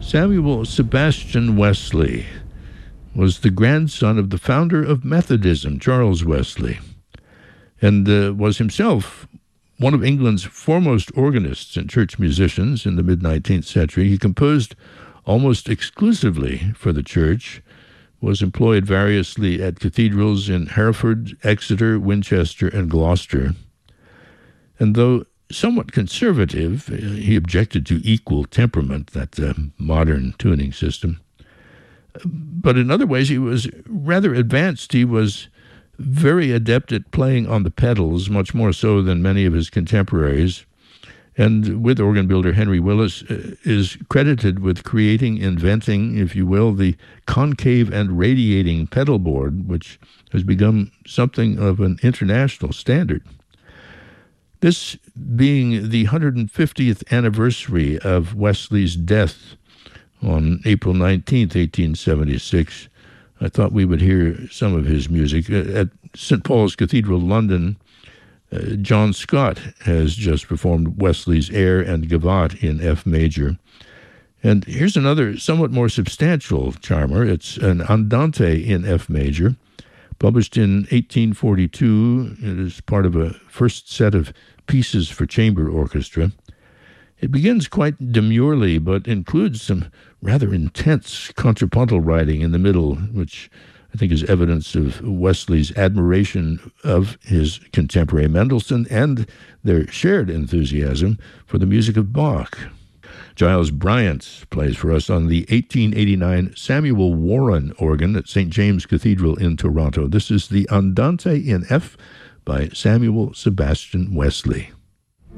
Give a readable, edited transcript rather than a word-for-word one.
Samuel Sebastian Wesley was the grandson of the founder of Methodism, Charles Wesley, and was himself one of England's foremost organists and church musicians in the mid-19th century. He composed almost exclusively for the church, was employed variously at cathedrals in Hereford, Exeter, Winchester, and Gloucester. And though somewhat conservative, he objected to equal temperament, that modern tuning system. But in other ways, he was rather advanced. He was very adept at playing on the pedals, much more so than many of his contemporaries, and with organ builder Henry Willis, is credited with inventing, if you will, the concave and radiating pedal board, which has become something of an international standard. This being the 150th anniversary of Wesley's death on April 19th, 1876, I thought we would hear some of his music. At St. Paul's Cathedral, London, John Scott has just performed Wesley's Air and Gavotte in F major. And here's another somewhat more substantial charmer. It's an Andante in F major, published in 1842. It is part of a first set of pieces for chamber orchestra. It begins quite demurely, but includes some rather intense contrapuntal writing in the middle, which I think is evidence of Wesley's admiration of his contemporary Mendelssohn and their shared enthusiasm for the music of Bach. Giles Bryant plays for us on the 1889 Samuel Warren organ at St. James Cathedral in Toronto. This is the Andante in F by Samuel Sebastian Wesley.